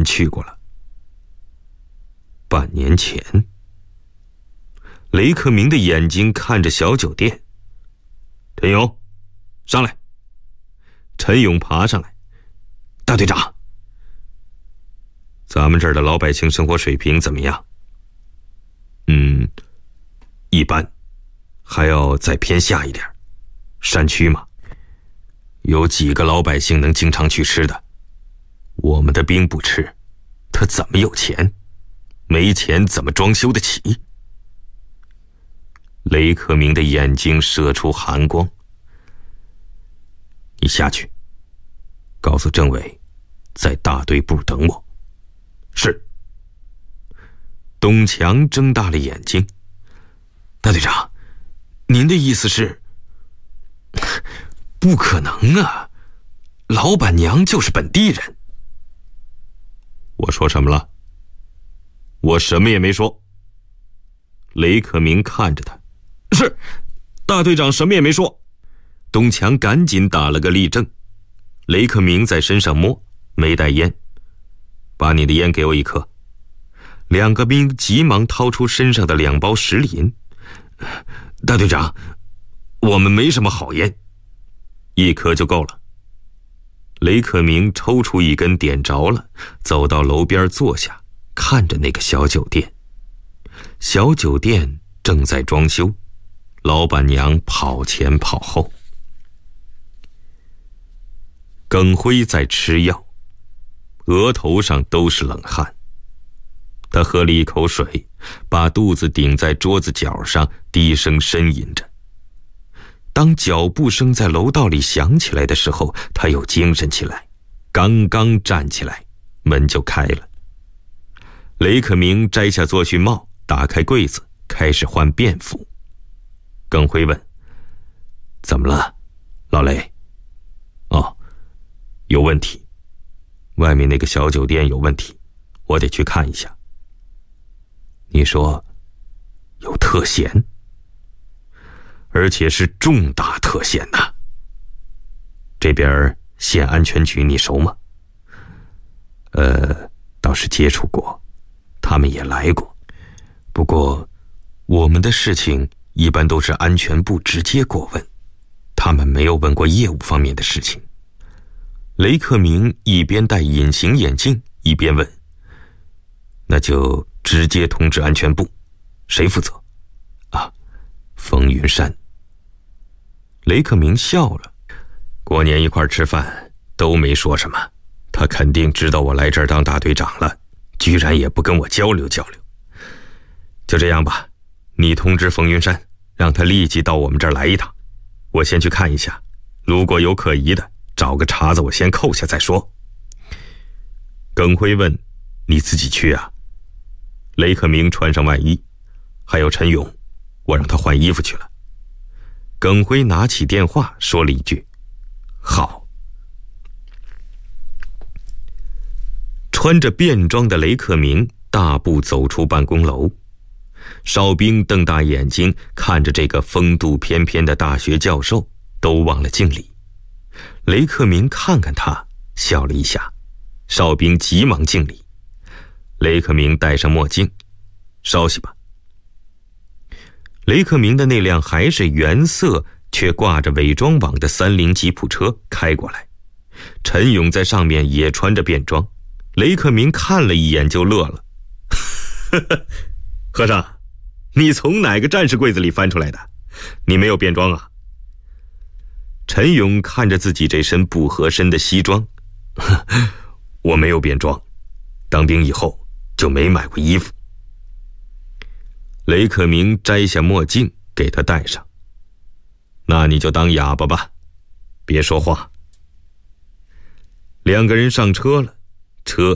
年去过了。半年前，雷克明的眼睛看着小酒店。陈勇，上来。陈勇爬上来。大队长，咱们这儿的老百姓生活水平怎么样？一般，还要再偏下一点。山区嘛，有几个老百姓能经常去吃的？我们的兵不吃，他怎么有钱？没钱怎么装修得起？雷克明的眼睛射出寒光。你下去，告诉政委，在大队部等我。是。东强睁大了眼睛。大队长，您的意思是？不可能啊，老板娘就是本地人。我说什么了？我什么也没说。雷克明看着他。是，大队长什么也没说。东强赶紧打了个立正。雷克明在身上摸，没带烟。把你的烟给我一颗。两个兵急忙掏出身上的2包10厘。大队长，我们没什么好烟，1颗就够了。雷克明抽出一根点着了，走到楼边坐下，看着那个小酒店。小酒店正在装修，老板娘跑前跑后。耿辉在吃药，额头上都是冷汗。他喝了一口水，把肚子顶在桌子角上，低声呻吟着。当脚步声在楼道里响起来的时候，他又精神起来，刚刚站起来，门就开了。雷克明摘下作训帽，打开柜子，开始换便服。耿辉问：怎么了，老雷？哦，有问题，外面那个小酒店有问题，我得去看一下。你说有特嫌，而且是重大特嫌呐。这边县安全局你熟吗？倒是接触过，他们也来过。不过我们的事情一般都是安全部直接过问，他们没有问过业务方面的事情。雷克明一边戴隐形眼镜一边问：那就直接通知安全部，谁负责？啊，冯云山。雷克明笑了，过年一块吃饭都没说什么，他肯定知道我来这儿当大队长了，居然也不跟我交流交流。就这样吧，你通知冯云山，让他立即到我们这儿来一趟，我先去看一下，如果有可疑的，找个茬子我先扣下再说。耿辉问：你自己去啊？雷克明穿上外衣。还有陈勇，我让他换衣服去了。耿辉拿起电话说了一句：好。穿着便装的雷克明大步走出办公楼。哨兵瞪大眼睛看着这个风度翩翩的大学教授，都忘了敬礼。雷克明看看他，笑了一下，哨兵急忙敬礼。雷克明戴上墨镜，稍息吧。雷克明的那辆还是原色却挂着伪装网的30吉普车开过来，陈勇在上面也穿着便装。雷克明看了一眼就乐了。和尚，你从哪个战士柜子里翻出来的？你没有便装啊？陈勇看着自己这身不合身的西装，我没有便装，当兵以后就没买过衣服。雷克明摘下墨镜给他戴上。那你就当哑巴吧，别说话。2个人上车了，车